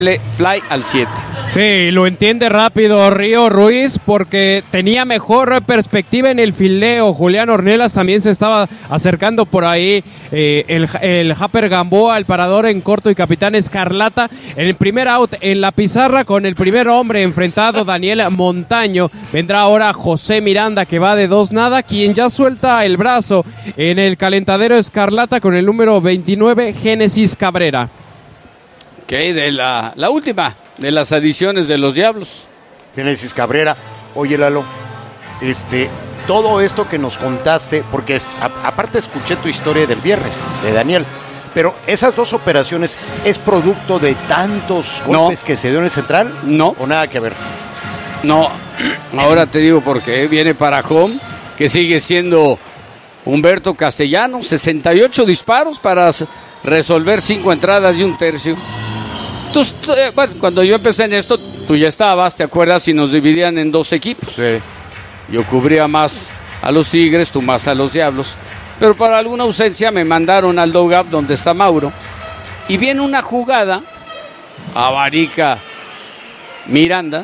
fly al 7. Sí, lo entiende rápido Río Ruiz porque tenía mejor perspectiva en el fildeo. Julián Ornelas también se estaba acercando por ahí. El Japper Gamboa, el parador en corto y capitán Escarlata. En el primer out en la pizarra con el primer hombre enfrentado, Daniel Montaño. Vendrá ahora José Miranda, que va de 2-0, quien ya suelta el brazo en el calentadero Escarlata con el número 29, Génesis Cabrera. Ok, de la última de las adiciones de los Diablos. Génesis Cabrera. Oye, Lalo, todo esto que nos contaste, porque aparte escuché tu historia del viernes, de Daniel, pero esas dos operaciones, ¿es producto de tantos golpes que se dio en el central? No. ¿O nada que ver? No, ahora te digo por qué. Viene para home, que sigue siendo Humberto Castellanos, 68 disparos para resolver 5 entradas y 1/3. Bueno, cuando yo empecé en esto, tú ya estabas, ¿te acuerdas? Y nos dividían en 2 equipos. Sí. Yo cubría más a los Tigres, tú más a los Diablos. Pero para alguna ausencia me mandaron al dugout donde está Mauro. Y viene una jugada, abarica Miranda.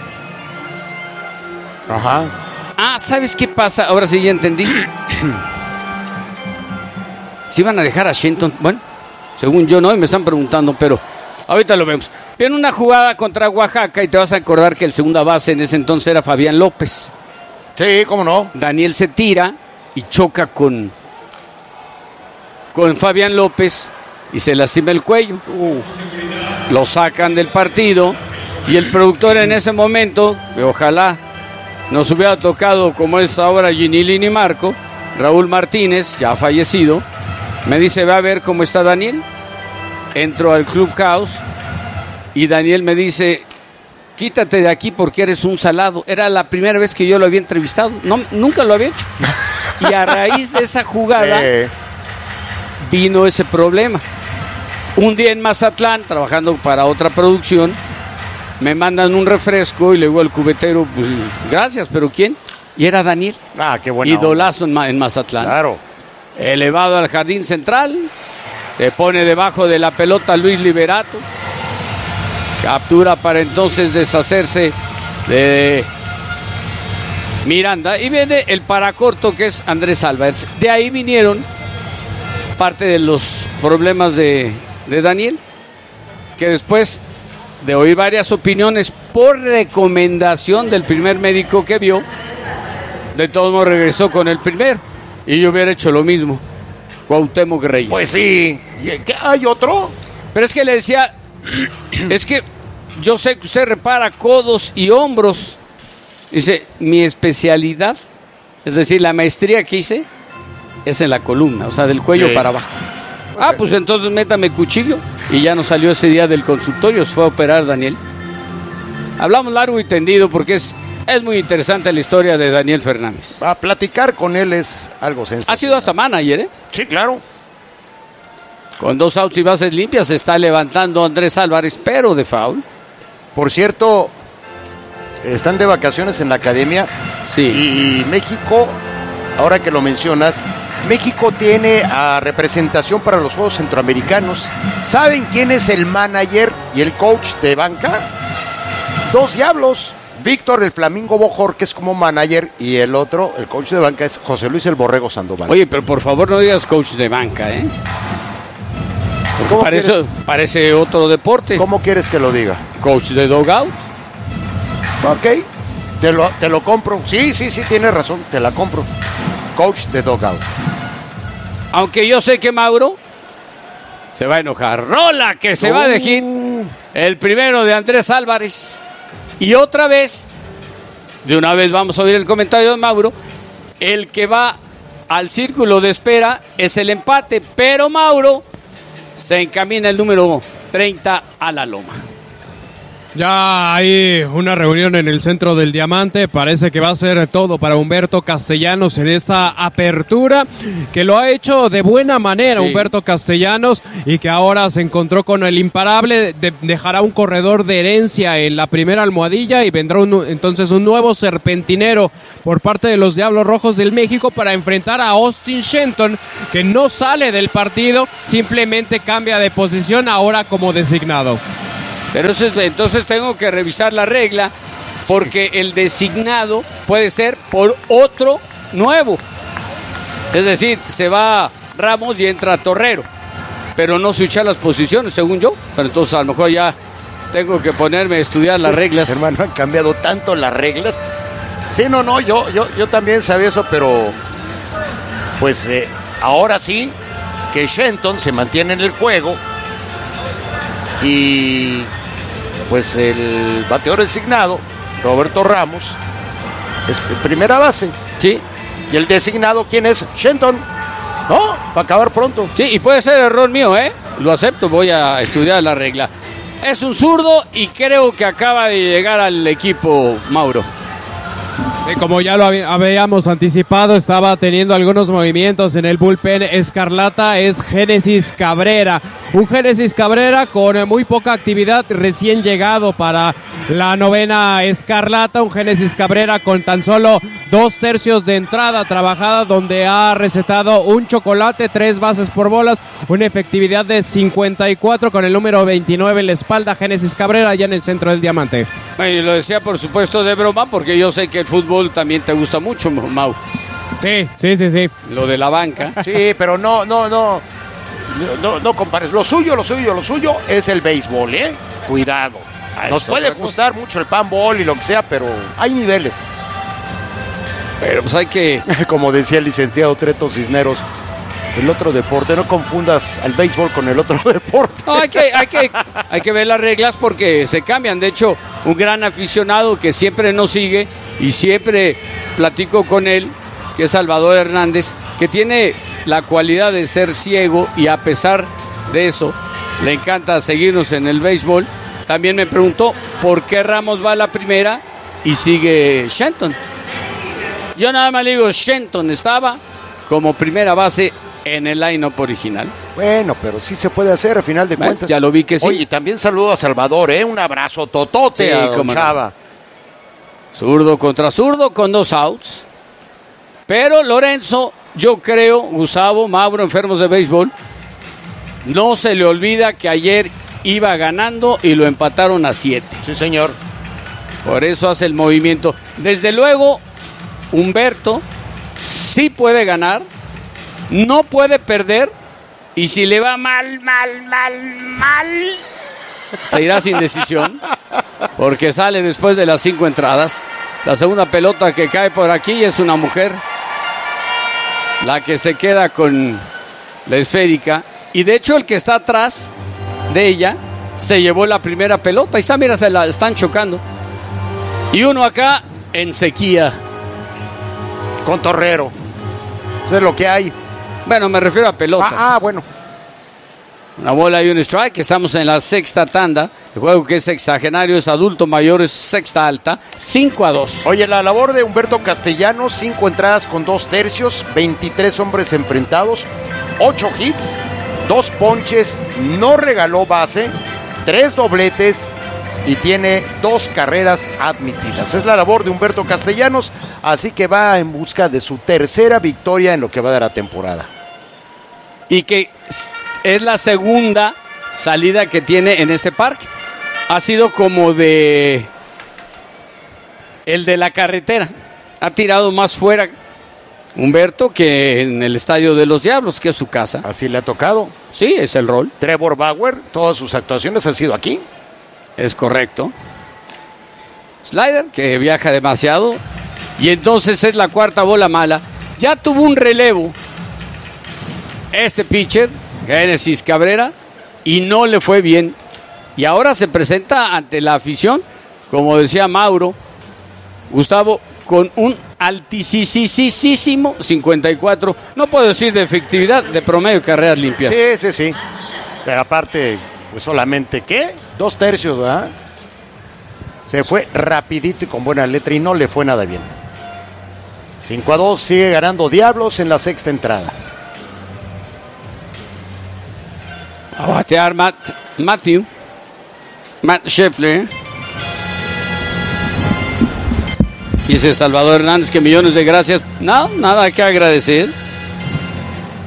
Ajá. ¿Sabes qué pasa? Ahora sí ya entendí. Si iban a dejar a Shenton, bueno, según yo no, y me están preguntando, pero ahorita lo vemos. Viene una jugada contra Oaxaca y te vas a acordar que el segunda base en ese entonces era Fabián López. Sí, cómo no. Daniel se tira y choca con Fabián López y se lastima el cuello. Lo sacan del partido y el productor en ese momento, que ojalá nos hubiera tocado como es ahora Ginilini Marco, Raúl Martínez, ya fallecido, me dice, va a ver cómo está Daniel. Entro al Clubhouse y Daniel me dice, quítate de aquí porque eres un salado. Era la primera vez que yo lo había entrevistado. No, nunca lo había hecho. Y a raíz de esa jugada vino ese problema. Un día en Mazatlán, trabajando para otra producción, me mandan un refresco y le digo al cubetero, pues gracias, ¿pero quién? Y era Daniel. Qué bueno. Idolazo en Mazatlán. Claro. Elevado al jardín central, se pone debajo de la pelota Luis Liberato. Captura para entonces deshacerse de Miranda. Y viene el paracorto que es Andrés Álvarez. De ahí vinieron parte de los problemas de Daniel, que después de oír varias opiniones por recomendación del primer médico que vio, de todos modos regresó con el primero. Y yo hubiera hecho lo mismo. Cuauhtémoc Reyes. Pues sí. ¿Qué, hay otro? Pero es que le decía, es que yo sé que usted repara codos y hombros. Dice, mi especialidad, es decir, la maestría que hice, es en la columna, o sea, del cuello para abajo. Pues entonces métame cuchillo. Y ya nos salió ese día del consultorio, se fue a operar Daniel. Hablamos largo y tendido porque es muy interesante la historia de Daniel Fernández. A platicar con él es algo sensacional. Ha sido hasta manager, ¿eh? Sí, claro. Con 2 outs y bases limpias se está levantando Andrés Álvarez, pero de foul. Por cierto, están de vacaciones en la academia. Sí. Y México, ahora que lo mencionas, México tiene representación para los Juegos Centroamericanos. ¿Saben quién es el manager y el coach de banca? 2 Diablos. Víctor el Flamingo Bojor, que es como manager, y el otro, el coach de banca, es José Luis el Borrego Sandoval. Oye, pero por favor no digas coach de banca, ¿eh? Parece otro deporte. ¿Cómo quieres que lo diga? Coach de dugout. Ok, te lo compro. Sí, tienes razón, te la compro. Coach de dugout. Aunque yo sé que Mauro se va a enojar. Rola que se va de hit. El primero de Andrés Álvarez. Y otra vez, de una vez vamos a oír el comentario de Mauro. El que va al círculo de espera es el empate, pero Mauro se encamina el número 30 a la loma. Ya hay una reunión en el centro del Diamante, parece que va a ser todo para Humberto Castellanos en esta apertura, que lo ha hecho de buena manera Humberto Castellanos y que ahora se encontró con el imparable, dejará un corredor de herencia en la primera almohadilla y vendrá entonces un nuevo serpentinero por parte de los Diablos Rojos del México para enfrentar a Austin Shenton, que no sale del partido, simplemente cambia de posición ahora como designado. Pero entonces tengo que revisar la regla, porque el designado puede ser por otro nuevo. Es decir, se va Ramos y entra Torrero, pero no switchar las posiciones, según yo. Pero entonces a lo mejor ya tengo que ponerme a estudiar las reglas. Hermano, han cambiado tanto las reglas. Sí, no, yo también sabía eso, pero pues ahora sí que Shenton se mantiene en el juego y pues el bateador designado, Roberto Ramos, es primera base. Sí. Y el designado, ¿quién es? Shenton. No, va a acabar pronto. Sí, y puede ser error mío, lo acepto, voy a estudiar la regla. Es un zurdo y creo que acaba de llegar al equipo, Mauro. Como ya lo habíamos anticipado, estaba teniendo algunos movimientos en el bullpen escarlata, es Génesis Cabrera. Un Génesis Cabrera con muy poca actividad, recién llegado para la novena escarlata. Un Génesis Cabrera con tan solo 2/3 de entrada trabajada, donde ha recetado un chocolate, 3 bases por bolas, una efectividad de 54 con el número 29 en la espalda. Génesis Cabrera ya en el centro del diamante. Y lo decía por supuesto de broma, porque yo sé que el fútbol también te gusta mucho, Mau. Sí. Lo de la banca. Sí, pero no compares. Lo suyo es el béisbol, Cuidado. Nos puede gustar mucho el panball y lo que sea, pero hay niveles. Pero pues hay que... Como decía el licenciado Treto Cisneros, el otro deporte, no confundas al béisbol con el otro deporte. No, hay que ver las reglas porque se cambian. De hecho, un gran aficionado que siempre nos sigue y siempre platico con él, que es Salvador Hernández, que tiene la cualidad de ser ciego y a pesar de eso le encanta seguirnos en el béisbol. También me preguntó por qué Ramos va a la primera y sigue Shenton. Yo nada más le digo, Shenton estaba como primera base en el line-up original. Bueno, pero sí se puede hacer a final de cuentas. Ya lo vi que sí. Oye, y también saludo a Salvador, un abrazo totote sí, a don Chava. Zurdo contra zurdo con 2 outs. Pero Lorenzo, yo creo, Gustavo, Mauro, enfermos de béisbol, no se le olvida que ayer iba ganando y lo empataron a 7. Sí, señor. Por eso hace el movimiento. Desde luego, Humberto sí puede ganar, no puede perder, y si le va mal, se irá sin decisión, porque sale después de las 5 entradas. La segunda pelota que cae por aquí es una mujer, la que se queda con la esférica, y de hecho el que está atrás de ella se llevó la primera pelota. Ahí está, mira, se la están chocando. Y uno acá en sequía. Con Torrero. Eso es lo que hay. Bueno, me refiero a pelotas. Bueno. Una bola y un strike. Estamos en la sexta tanda. El juego que es sexagenario, es adulto mayor, es sexta alta. 5-2. Oye, la labor de Humberto Castellanos, 5 entradas con 2/3, 23 hombres enfrentados, 8 hits, 2 ponches, no regaló base, 3 dobletes y tiene 2 carreras admitidas. Es la labor de Humberto Castellanos, así que va en busca de su tercera victoria en lo que va de la temporada. Y que es la segunda salida que tiene en este parque. Ha sido como de el de la carretera. Ha tirado más fuera Humberto que en el Estadio de los Diablos, que es su casa. Así le ha tocado. Sí, es el rol. Trevor Bauer, todas sus actuaciones han sido aquí. Es correcto. Slider, que viaja demasiado. Y entonces es la cuarta bola mala. Ya tuvo un relevo este pitcher, Génesis Cabrera, y no le fue bien. Y ahora se presenta ante la afición, como decía Mauro, Gustavo, con un altísimo 54. No puedo decir de efectividad, de promedio de carreras limpias. Sí. Pero aparte, pues solamente, ¿qué? 2/3, ¿verdad? Se fue rapidito y con buena letra y no le fue nada bien. 5-2, sigue ganando Diablos en la sexta entrada. A batear Matt Scheffler. Dice Salvador Hernández que millones de gracias. No, nada que agradecer.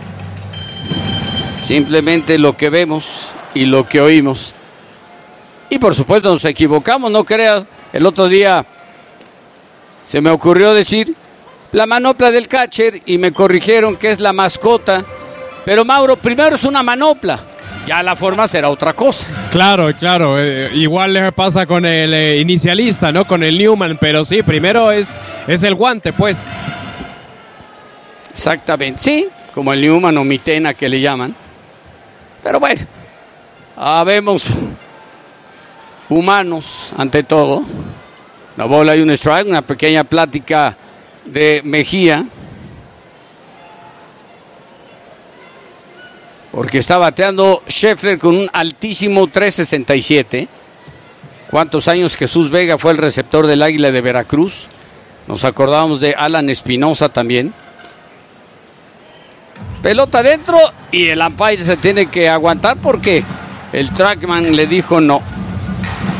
Simplemente lo que vemos y lo que oímos. Y por supuesto nos equivocamos, no creas. El otro día se me ocurrió decir la manopla del catcher y me corrigieron que es la mascota. Pero Mauro, primero es una manopla, ya la forma será otra cosa. Claro. Igual le pasa con el inicialista, ¿no? Con el Newman, pero sí, primero es el guante, pues. Exactamente, sí, como el Newman o Mitena que le llaman. Pero bueno, habemos humanos ante todo. Una bola y un strike, una pequeña plática de Mejía. Porque está bateando Scheffler con un altísimo 3.67. ¿Cuántos años Jesús Vega fue el receptor del Águila de Veracruz? Nos acordábamos de Alan Espinosa también. Pelota adentro y el umpire se tiene que aguantar porque el trackman le dijo no.